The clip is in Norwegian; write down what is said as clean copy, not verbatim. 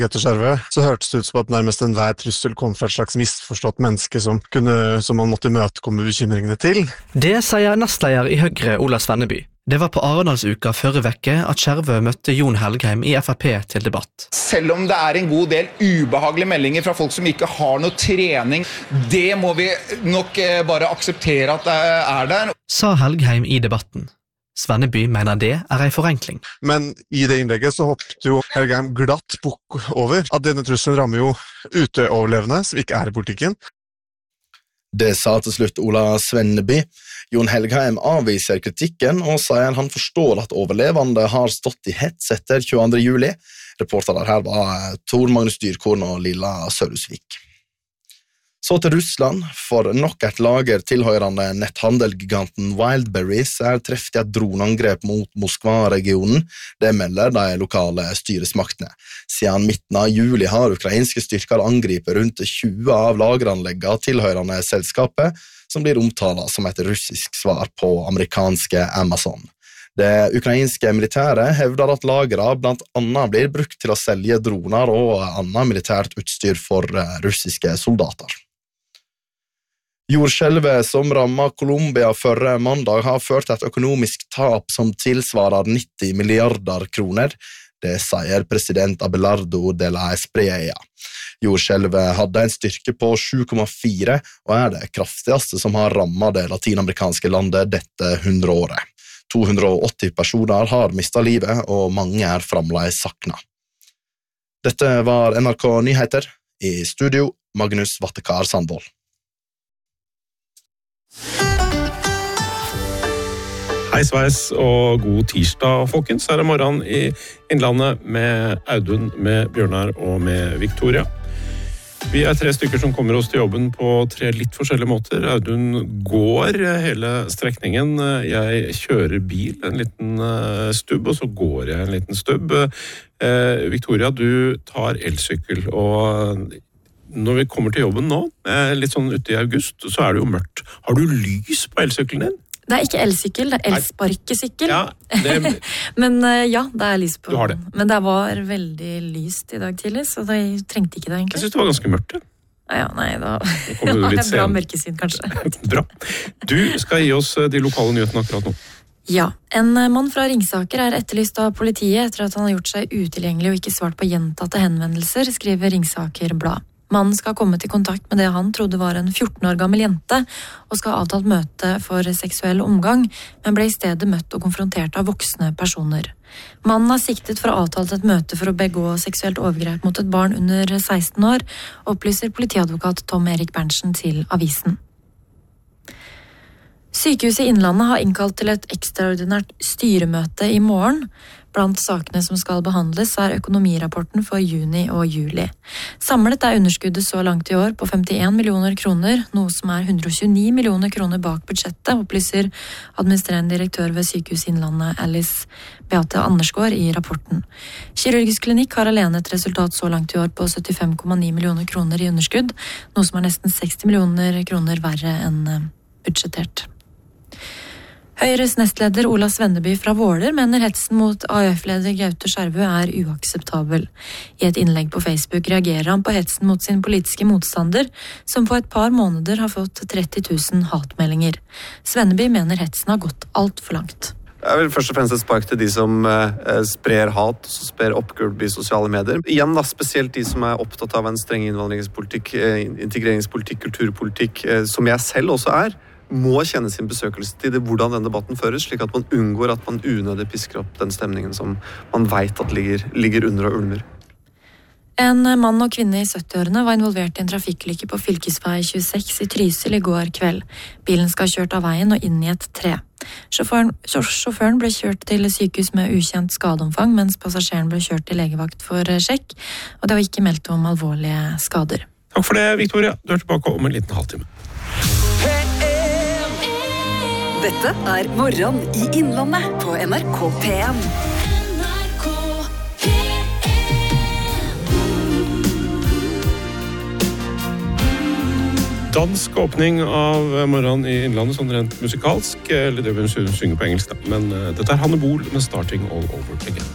Gaute Skjervø, så hørtes det ut som at nærmest enhver trussel kom fra et slags misforstått menneske som man måtte imøtekomme bekymringene til. Det sier nestleder i Høyre, Ola Svenneby. Det var på Arendalsuka forrige veke at Skjervø møtte Jon Helgheim i FrP til debatt. Selv om det en god del ubehagelige meldinger fra folk som ikke har noe trening, det må vi nok bare akseptere at det der. Sa Helgheim i debatten. Svenneby mener det en forenkling. Men i det innlegget så hoppet jo Helgheim glatt bukk over at denne trusselen rammer jo uteoverlevende som ikke i politikken. Det sa til slutt Ola Svenneby. Jon Helgheim avviser kritikken og sier han forstår at overlevende har stått i hets etter 22. juli. Reportere her var Tor Magnus Dyrkorn og Lilla Sørhusvik. Så til Russland, for nok et lager tilhørende netthandelgiganten Wildberries treffet et droneangrep mot Moskva-regionen. Det melder de lokale styresmaktene. Siden midten av juli har ukrainske styrker angripet rundt 20 av lageranleggene tilhørende selskapet, som blir omtalt som et russisk svar på amerikanske Amazon. Det ukrainske militæret hevder at lageret blant annet blir brukt til å selge droner og annet militært utstyr for russiske soldater. Jordskjelvet som rammet Colombia forrige mandag har ført et økonomisk tap som tilsvarer 90 milliarder kroner. Det sier president Abelardo de la Espriella. Jordskjelvet hadde en styrke på 7,4 og det kraftigste som har rammet det latinamerikanske landet dette 100-året. 280 personer har mistet livet, og mange fremdeles savnet. Dette var NRK Nyheter. I studio, Magnus Vattekar Sandvold. Hei sveis og god tirsdag, folkens. Her morgen i Innlandet med Audun, med Bjørnar og med Victoria. Vi 3 stykker som kommer oss til jobben på 3 litt forskjellige måter. Audun går hele strekningen. Jeg kjører bil, en liten stubb, og så går jeg en liten stubb. Victoria, du tar elsykkel, og når vi kommer til jobben nå, litt sånn ute i august, så det jo mørkt. Har du lys på elsykkelen din? Det ikke elsykkel, det elsparkesykkel. Ja, Men ja, det lys på. Du har det. Men det var veldig lyst i dag tidlig, så jeg trengte ikke det egentlig. Jeg synes det var ganske mørkt, det. Ja, nei, da kommer du litt bra mørkesyn, kanskje. Bra. Du skal gi oss de lokale nyhetene akkurat nå. Ja, en mann fra Ringsaker etterlyst av politiet etter at han har gjort seg utilgjengelig og ikke svart på gjentatte henvendelser, skriver Ringsaker Blad. Mannen skal komme til kontakt med det han trodde var en 14 år gammel jente, og skal ha avtalt møte for seksuell omgang, men ble i stedet møtt og konfrontert av voksne personer. Mannen har siktet for å ha avtalt et møte for å begå seksuelt overgrep mot et barn under 16 år, opplyser politiadvokat Tom Erik Berntsen til avisen. Sykehuset i Innlandet har innkalt til et ekstraordinært styremøte i morgen. Blant sakene som skal behandles økonomirapporten for juni og juli. Samlet underskuddet så langt i år på 51 millioner kroner, noe som 129 millioner kroner bak budsjettet, opplyser administrerende direktør ved Sykehuset Innlandet Alice Beate Andersgaard i rapporten. Kirurgisk klinikk har alene et resultat så langt i år på 75,9 millioner kroner i underskudd, noe som nesten 60 millioner kroner verre enn budsjettert. Høyres nestleder Ola Svenneby fra Våler mener hetsen mot AUF-leder Gaute Skjervø uakseptabel. I et innlegg på Facebook reagerer han på hetsen mot sin politiske motstander, som på et par måneder har fått 30 000 hatmeldinger. Svenneby mener hetsen har gått alt for langt. Jeg vil først og fremst et spark til de som sprer hat, som sprer oppgulp i sosiale medier. Igjen da, spesielt de som opptatt av en streng innvandringspolitikk, integreringspolitikk, kulturpolitikk, som jeg selv også må kjenne sin besøkelse til hvordan den debatten føres, slik at man unngår at man unødig pisker opp den stemningen som man vet at ligger under og ulmer. En mann og kvinne i 70-årene var involvert i en trafikkulykke på fylkesvei 26 i Trysil i går kveld. Bilen skal ha kjørt av veien og inn i et tre. Sjåføren ble kjørt til sykehus med ukjent skadeomfang, mens passasjeren ble kjørt til legevakt for sjekk, og det var ikke meldt om alvorlige skader. Takk for det, Victoria. Du tilbake om en liten halvtime. Dette Morgen i Innlandet på NRK P1. Dansk åpning av Morgen i Innlandet, sånn rent musikalsk, eller det vil hun synge på engelsk da. Men dette Hanne Bol med Starting All Over Again.